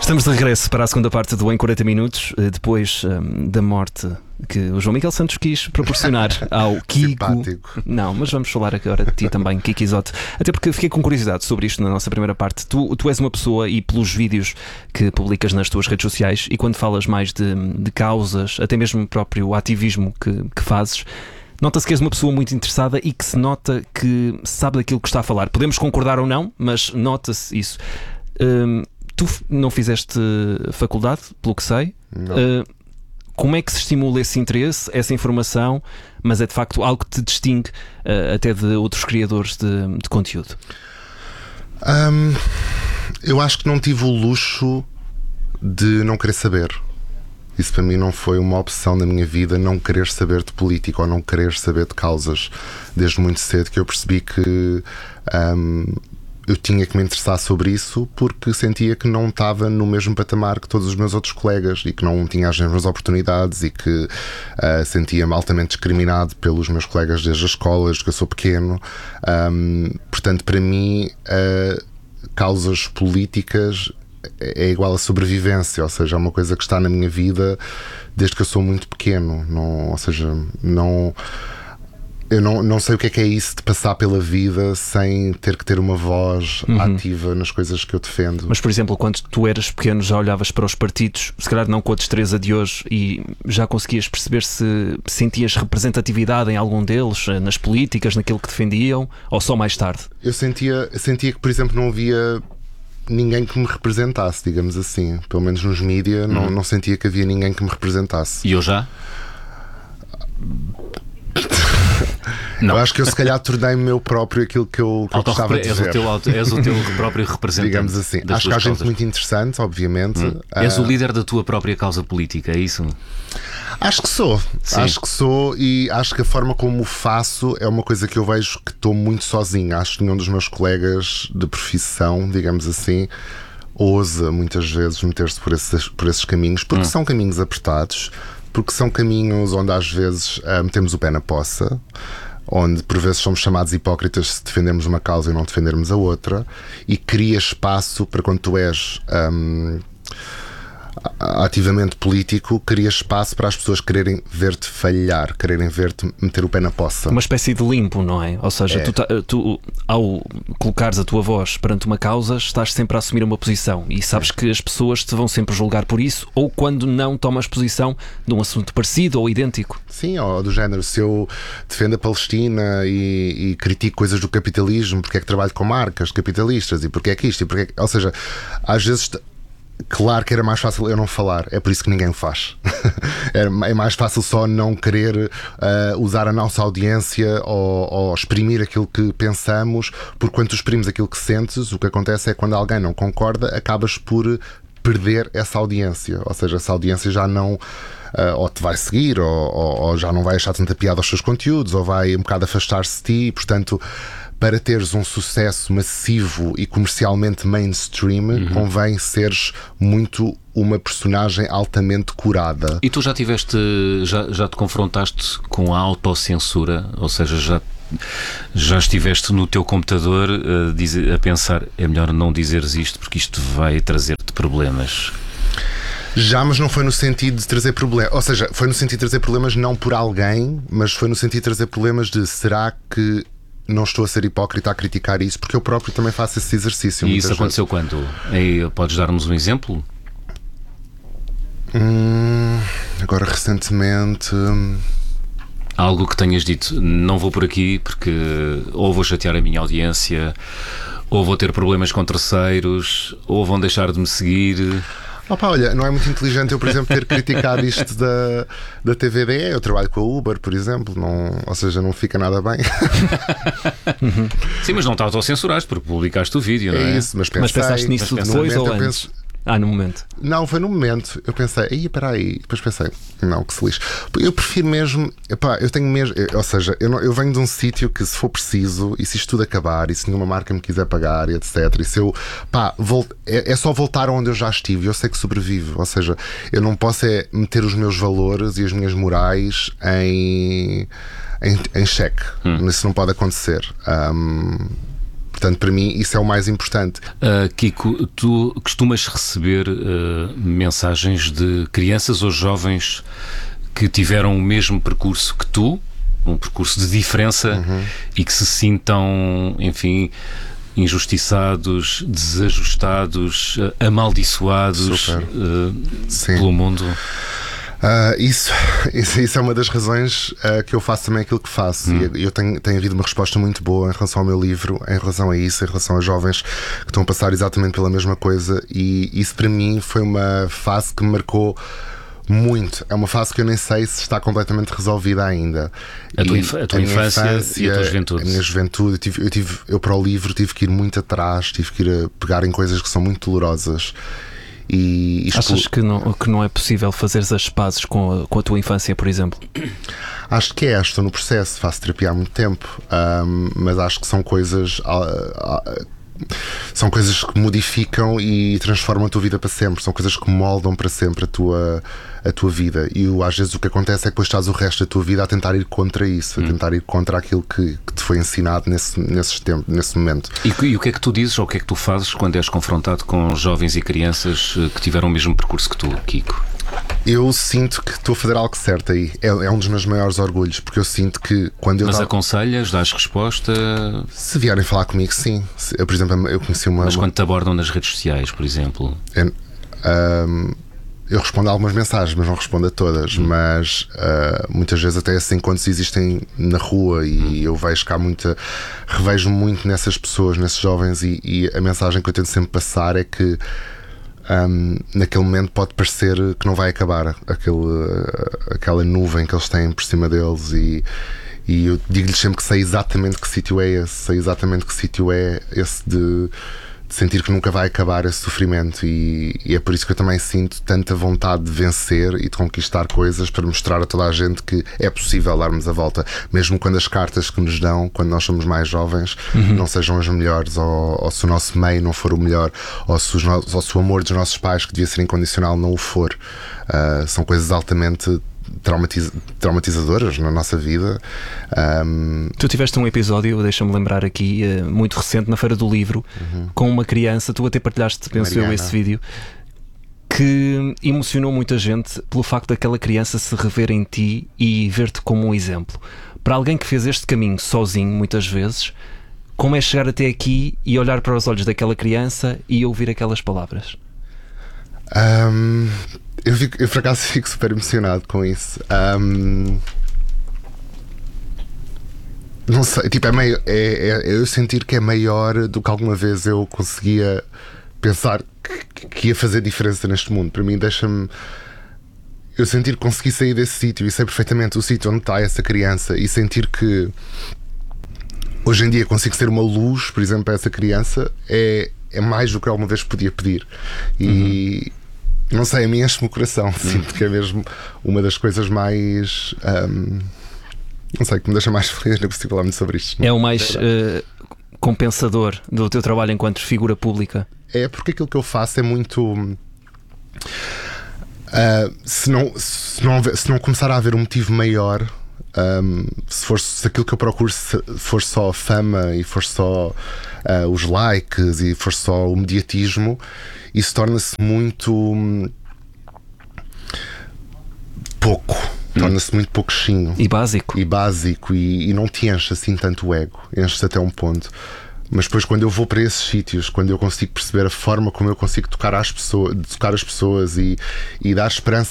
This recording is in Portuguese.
Estamos de regresso para a segunda parte do Em 40 Minutos, depois da morte que o João Miguel Santos quis proporcionar ao Kiko. Simpático. Não, mas vamos falar agora de ti também, Kiko Isote. Até porque fiquei com curiosidade sobre isto na nossa primeira parte. Tu és uma pessoa, e pelos vídeos que publicas nas tuas redes sociais, e quando falas mais de causas, até mesmo o próprio ativismo que fazes, nota-se que és uma pessoa muito interessada e que se nota que sabe daquilo que está a falar. Podemos concordar ou não, mas nota-se isso. Tu não fizeste faculdade, pelo que sei. Como é que se estimula esse interesse, essa informação, mas é de facto algo que te distingue até de outros criadores de conteúdo? Eu acho que não tive o luxo de não querer saber. Isso para mim não foi uma opção na minha vida, não querer saber de política ou não querer saber de causas. Desde muito cedo que eu percebi que eu tinha que me interessar sobre isso, porque sentia que não estava no mesmo patamar que todos os meus outros colegas e que não tinha as mesmas oportunidades e que sentia-me altamente discriminado pelos meus colegas desde a escola, desde que eu sou pequeno. Portanto, para mim, causas políticas é igual a sobrevivência, ou seja, é uma coisa que está na minha vida desde que eu sou muito pequeno. Eu não sei o que é isso de passar pela vida sem ter que ter uma voz ativa nas coisas que eu defendo. Mas, por exemplo, quando tu eras pequeno já olhavas para os partidos, se calhar não com a destreza de hoje, e já conseguias perceber se sentias representatividade em algum deles, nas políticas, naquilo que defendiam, ou só mais tarde? Eu sentia que, por exemplo, não havia ninguém que me representasse, digamos assim. Pelo menos nos mídias não sentia que havia ninguém que me representasse. E eu já? Não. Eu acho que eu se calhar tornei-me meu próprio aquilo que eu gostava de dizer. És o teu próprio representante. Digamos assim. Acho que há gente muito interessante, obviamente. És o líder da tua própria causa política, é isso? Acho que sou. Sim. Acho que sou, e acho que a forma como o faço é uma coisa que eu vejo que estou muito sozinho. Acho que nenhum dos meus colegas de profissão, digamos assim, ousa muitas vezes meter-se por esses caminhos, porque são caminhos apertados, porque são caminhos onde às vezes metemos o pé na poça, onde por vezes somos chamados hipócritas se defendermos uma causa e não defendermos a outra, e cria espaço para, quando tu és ativamente político, cria espaço para as pessoas quererem ver-te falhar, quererem ver-te meter o pé na poça. Uma espécie de limpo, não é? Ou seja, tu ao colocares a tua voz perante uma causa, estás sempre a assumir uma posição e sabes que as pessoas te vão sempre julgar por isso, ou quando não tomas posição de um assunto parecido ou idêntico. Sim, ou do género, se eu defendo a Palestina e critico coisas do capitalismo, porque é que trabalho com marcas capitalistas e porque é que isto, e porque é que... Ou seja, às vezes... Claro que era mais fácil eu não falar, é por isso que ninguém o faz. É mais fácil só não querer usar a nossa audiência ou exprimir aquilo que pensamos, porque quando tu exprimes aquilo que sentes, o que acontece é que quando alguém não concorda, acabas por perder essa audiência. Ou seja, essa audiência já não ou te vai seguir, ou já não vai achar tanta piada aos seus conteúdos, ou vai um bocado afastar-se de ti, e, portanto, para teres um sucesso massivo e comercialmente mainstream, convém seres muito uma personagem altamente curada. E tu já te confrontaste com a autocensura? Ou seja, já estiveste no teu computador a pensar, é melhor não dizeres isto porque isto vai trazer-te problemas? Já, mas não foi no sentido de trazer problemas. Ou seja, foi no sentido de trazer problemas não por alguém, mas foi no sentido de trazer problemas de será que não estou a ser hipócrita a criticar isso, porque eu próprio também faço esse exercício. E isso aconteceu quando? Podes dar-nos um exemplo? Agora recentemente... Algo que tenhas dito, não vou por aqui porque ou vou chatear a minha audiência, ou vou ter problemas com terceiros, ou vão deixar de me seguir... Olha, não é muito inteligente eu, por exemplo, ter criticado isto da TVDE. Eu trabalho com a Uber, por exemplo, ou seja, não fica nada bem. Sim, mas não te autocensuraste porque publicaste o vídeo, não é? É isso, mas pensaste nisso depois ou antes? No momento? Não, foi no momento. Eu pensei, espera aí. Depois pensei, não, que se lixe. Eu prefiro mesmo, eu tenho mesmo, ou seja, eu venho de um sítio que, se for preciso, e se isto tudo acabar, e se nenhuma marca me quiser pagar, e etc. E se eu, é só voltar onde eu já estive, eu sei que sobrevivo. Ou seja, eu não posso meter os meus valores e as minhas morais em xeque. Isso não pode acontecer. Portanto, para mim, isso é o mais importante. Kiko, tu costumas receber mensagens de crianças ou jovens que tiveram o mesmo percurso que tu, um percurso de diferença, e que se sintam, enfim, injustiçados, desajustados, amaldiçoados pelo mundo? Isso é uma das razões que eu faço também aquilo que faço. E eu tenho havido uma resposta muito boa em relação ao meu livro, em relação a isso, em relação a jovens que estão a passar exatamente pela mesma coisa. E isso para mim foi uma fase que me marcou muito. É uma fase que eu nem sei se está completamente resolvida ainda. A tua infância e a tua juventude. A minha juventude. Eu para o livro tive que ir muito atrás, tive que ir a pegar em coisas que são muito dolorosas. Achas que não é possível fazeres as pazes com a tua infância, por exemplo? Acho que estou no processo, faço terapia há muito tempo, mas acho que são coisas que modificam e transformam a tua vida para sempre, são coisas que moldam para sempre a tua vida. E às vezes o que acontece é que depois estás o resto da tua vida a tentar ir contra isso, a tentar ir contra aquilo que te foi ensinado nesse momento. E o que é que tu dizes ou o que é que tu fazes quando és confrontado com jovens e crianças que tiveram o mesmo percurso que tu, Kiko? Eu sinto que estou a fazer algo certo aí. É um dos meus maiores orgulhos, porque eu sinto que quando eu. Mas aconselhas, dás resposta? Se vierem falar comigo, sim. Eu, por exemplo, eu conheci uma. Mas quando te abordam nas redes sociais, por exemplo? Eu respondo a algumas mensagens, mas não respondo a todas. Mas muitas vezes até esses encontros existem na rua e eu revejo muito nessas pessoas, nesses jovens, e a mensagem que eu tento sempre passar é que naquele momento pode parecer que não vai acabar aquela nuvem que eles têm por cima deles, e eu digo-lhes sempre que sei exatamente que sítio é esse de sentir que nunca vai acabar esse sofrimento, e é por isso que eu também sinto tanta vontade de vencer e de conquistar coisas, para mostrar a toda a gente que é possível darmos a volta, mesmo quando as cartas que nos dão quando nós somos mais jovens não sejam as melhores, ou se o nosso meio não for o melhor, ou se o amor dos nossos pais, que devia ser incondicional, não o for. São coisas altamente traumatizadoras na nossa vida. Tu tiveste um episódio, deixa-me lembrar aqui, muito recente, na Feira do Livro, com uma criança. Tu até partilhaste, penso eu, esse vídeo, que emocionou muita gente pelo facto daquela criança se rever em ti e ver-te como um exemplo. Para alguém que fez este caminho sozinho, muitas vezes, como é chegar até aqui e olhar para os olhos daquela criança e ouvir aquelas palavras? Eu por acaso fico super emocionado com isso. Não sei, tipo, eu sentir que é maior do que alguma vez eu conseguia pensar que ia fazer diferença neste mundo. Para mim, deixa-me. Eu sentir que consegui sair desse sítio e sei perfeitamente o sítio onde está essa criança, e sentir que hoje em dia consigo ser uma luz, por exemplo, para essa criança, é mais do que alguma vez podia pedir. E não sei, a mim enche-me o coração. Sinto que é mesmo uma das coisas mais não sei, que me deixa mais feliz. Não consigo falar muito sobre isto. É o mais compensador do teu trabalho enquanto figura pública. É porque aquilo que eu faço é muito se não começar a haver um motivo maior, se aquilo que eu procuro for só a fama e for só os likes e for só o mediatismo, isso torna-se muito pouco. Torna-se muito pouquinho e básico e não te enche assim tanto o ego, enche-se até um ponto. Mas depois, quando eu vou para esses sítios, quando eu consigo perceber a forma como eu consigo tocar as pessoas e dar esperança